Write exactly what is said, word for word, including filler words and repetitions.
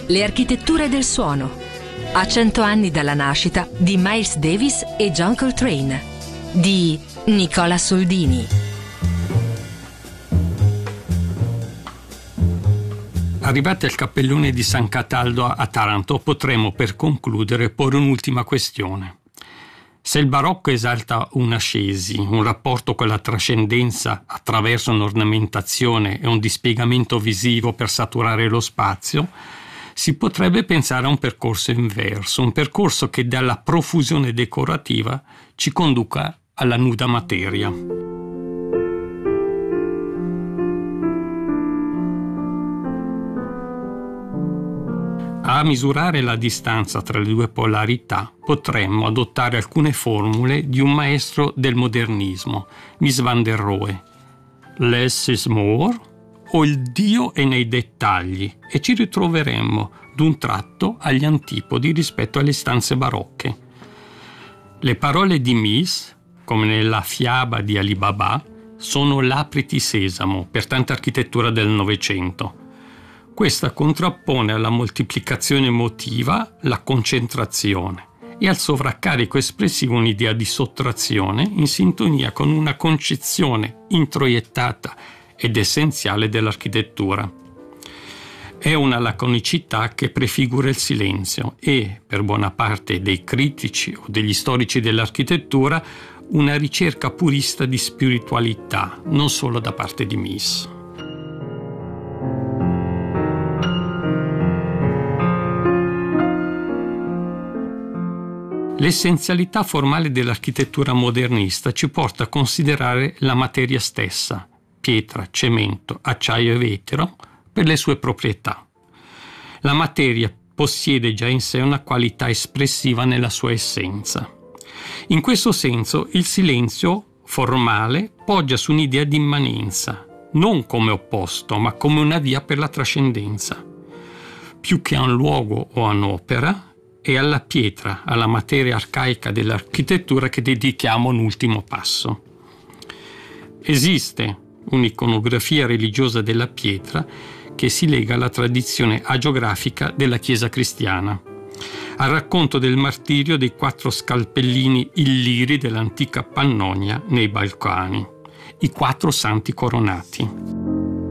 Le architetture del suono. A cento anni dalla nascita di Miles Davis e John Coltrane, di Nicola Soldini. Arrivati al Cappellone di San Cataldo a Taranto, potremmo per concludere porre un'ultima questione. Se il barocco esalta un'ascesi, un rapporto con la trascendenza attraverso un'ornamentazione e un dispiegamento visivo per saturare lo spazio, si potrebbe pensare a un percorso inverso, un percorso che dalla profusione decorativa ci conduca alla nuda materia. A misurare la distanza tra le due polarità potremmo adottare alcune formule di un maestro del modernismo, Mies van der Rohe. Less is more, o il Dio è nei dettagli, e ci ritroveremmo d'un tratto agli antipodi rispetto alle stanze barocche. Le parole di Mies, come nella fiaba di Ali Baba, sono l'apriti sesamo per tanta architettura del Novecento. Questa contrappone alla moltiplicazione emotiva la concentrazione e al sovraccarico espressivo un'idea di sottrazione in sintonia con una concezione introiettata ed essenziale dell'architettura. È una laconicità che prefigura il silenzio e, per buona parte dei critici o degli storici dell'architettura, una ricerca purista di spiritualità, non solo da parte di Mies. L'essenzialità formale dell'architettura modernista ci porta a considerare la materia stessa, pietra, cemento, acciaio e vetro, per le sue proprietà. La materia possiede già in sé una qualità espressiva nella sua essenza. In questo senso il silenzio formale poggia su un'idea di immanenza, non come opposto, ma come una via per la trascendenza. Più che a un luogo o a un'opera, è alla pietra, alla materia arcaica dell'architettura che dedichiamo un ultimo passo. Esiste un'iconografia religiosa della pietra che si lega alla tradizione agiografica della Chiesa cristiana, al racconto del martirio dei quattro scalpellini illiri dell'antica Pannonia nei Balcani, i quattro santi coronati.